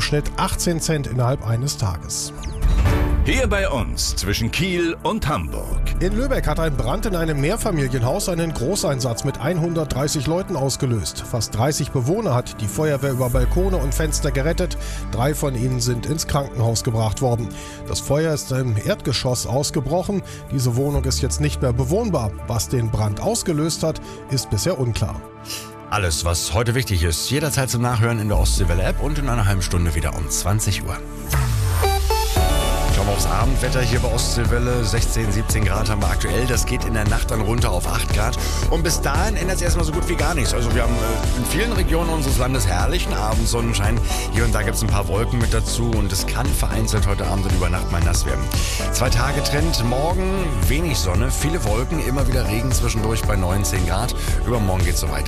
Schnitt 18 Cent innerhalb eines Tages. Hier bei uns zwischen Kiel und Hamburg. In Lübeck hat ein Brand in einem Mehrfamilienhaus einen Großeinsatz mit 130 Leuten ausgelöst. Fast 30 Bewohner hat die Feuerwehr über Balkone und Fenster gerettet. 3 von ihnen sind ins Krankenhaus gebracht worden. Das Feuer ist im Erdgeschoss ausgebrochen. Diese Wohnung ist jetzt nicht mehr bewohnbar. Was den Brand ausgelöst hat, ist bisher unklar. Alles, was heute wichtig ist, jederzeit zum Nachhören in der Ostseewelle-App und in einer halben Stunde wieder um 20 Uhr. Schauen wir aufs Abendwetter hier bei Ostseewelle. 16, 17 Grad haben wir aktuell. Das geht in der Nacht dann runter auf 8 Grad. Und bis dahin ändert sich erstmal so gut wie gar nichts. Also wir haben in vielen Regionen unseres Landes herrlichen Abendsonnenschein. Hier und da gibt es ein paar Wolken mit dazu. Und es kann vereinzelt heute Abend und über Nacht mal nass werden. 2 Tage Trend. Morgen wenig Sonne, viele Wolken, immer wieder Regen zwischendurch bei 19 Grad. Übermorgen geht es so weiter.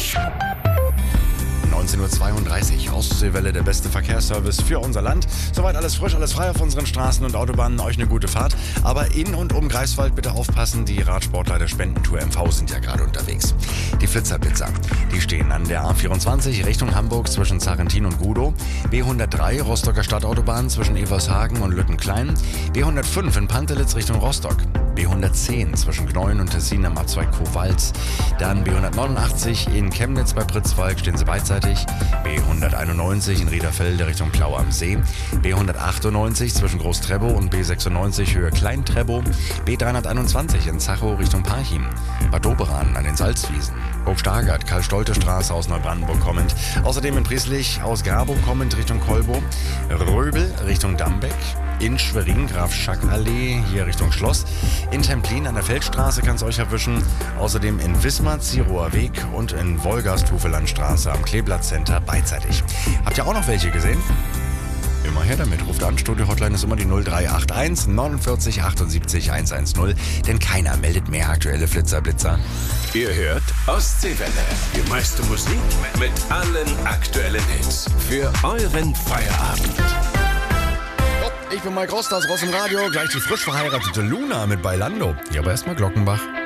19.32 Uhr, Ostseewelle, der beste Verkehrsservice für unser Land. Soweit alles frisch, alles frei auf unseren Straßen und Autobahnen. Euch eine gute Fahrt. Aber in und um Greifswald bitte aufpassen, die Radsportler der Spendentour MV sind ja gerade unterwegs. Die Flitzerblitzer, die stehen an der A24 Richtung Hamburg zwischen Sarrentin und Gudow. B103 Rostocker Stadtautobahn zwischen Evershagen und Lüttenklein. B105 in Pantelitz Richtung Rostock. B110 zwischen Gneuen und Tessin am A2 Kowalz. Dann B189 in Chemnitz bei Pritzwalk, stehen sie beidseitig. B191 in Riederfelde Richtung Plau am See. B198 zwischen Groß-Trebow und B96 Höhe Klein-Trebow. B321 in Zachow Richtung Parchim. Bad Doberan an den Salzwiesen. Burg-Stargard, Karl-Stolte-Straße aus Neubrandenburg kommend. Außerdem in Prieslich aus Grabow kommend Richtung Kolbow. Röbel Richtung Dambeck. In Schwerin, Graf-Schack-Allee, hier Richtung Schloss. In Templin an der Feldstraße kann es euch erwischen. Außerdem in Wismar, Zirower Weg und in Wolgast, Hufelandstraße am Kleeblatt-Center beidseitig. Habt ihr auch noch welche gesehen? Immer her damit. Ruft an, Studio-Hotline ist immer die 0381 49 78 110. Denn keiner meldet mehr aktuelle Flitzer-Blitzer. Ihr hört Ostseewelle. Die meiste Musik mit allen aktuellen Hits. Für euren Feierabend. Ich bin Mike Rostas, Ross im Radio. Gleich die frisch verheiratete Luna mit Bailando. Hier aber erstmal Glockenbach.